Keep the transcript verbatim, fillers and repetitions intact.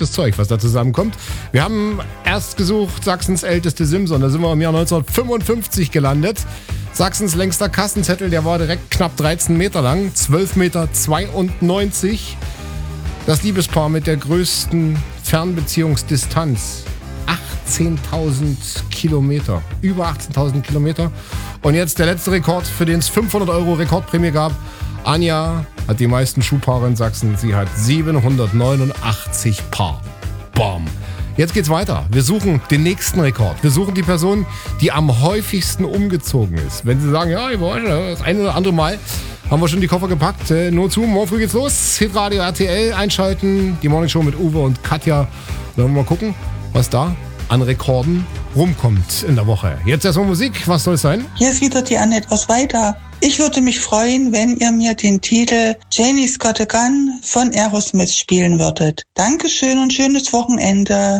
verrücktes Zeug, was da zusammenkommt. Wir haben erst gesucht Sachsens älteste Simson. Da sind wir im Jahr neunzehnhundertfünfundfünfzig gelandet. Sachsens längster Kassenzettel, der war direkt knapp dreizehn Meter lang, zwölf Meter zweiundneunzig. Das Liebespaar mit der größten Fernbeziehungsdistanz, achtzehntausend Kilometer, über achtzehntausend Kilometer. Und jetzt der letzte Rekord, für den es fünfhundert Euro Rekordprämie gab. Anja hat die meisten Schuhpaare in Sachsen, sie hat siebenhundertneunundachtzig Paar. Bam. Jetzt geht's weiter. Wir suchen den nächsten Rekord. Wir suchen die Person, die am häufigsten umgezogen ist. Wenn Sie sagen, ja, ich war das ein oder andere Mal, haben wir schon die Koffer gepackt. Äh, nur zu, morgen früh geht's los. Hitradio R T L einschalten. Die Morning Show mit Uwe und Katja. Dann wollen wir mal gucken, was da an Rekorden rumkommt in der Woche. Jetzt erstmal Musik. Was soll es sein? Hier ist wieder die Annette aus Weida. Ich würde mich freuen, wenn ihr mir den Titel Janie's Got a Gun von Aerosmith spielen würdet. Dankeschön und schönes Wochenende.